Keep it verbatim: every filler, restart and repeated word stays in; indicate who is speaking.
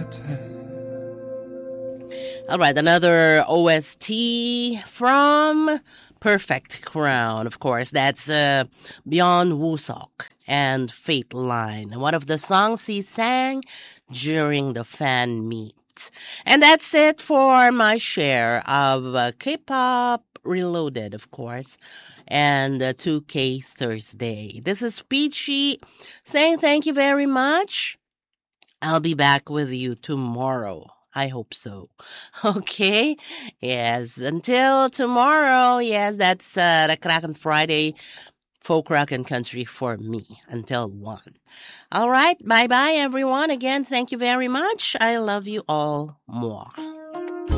Speaker 1: All right, another O S T from Perfect Crown, of course. That's uh, Bjorn Wusok and Fate Line, one of the songs he sang during the fan meet. And that's it for my share of uh, K-pop Reloaded, of course, and uh, two K Thursday. This is Peachy saying thank you very much. I'll be back with you tomorrow. I hope so. Okay? Yes, until tomorrow. Yes, that's uh, the Kraken Friday folk rock and country for me until one. All right, bye-bye, everyone. Again, thank you very much. I love you all more.